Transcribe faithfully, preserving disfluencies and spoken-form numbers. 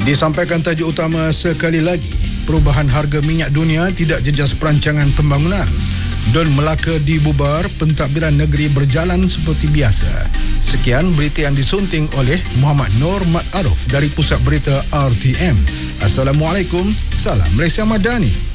Disampaikan tajuk utama sekali lagi, perubahan harga minyak dunia tidak jejas perancangan pembangunan. Dun Melaka dibubar, pentadbiran negeri berjalan seperti biasa. Sekian berita yang disunting oleh Muhammad Nur Mat Aruf dari Pusat Berita R T M. Assalamualaikum, salam Malaysia Madani.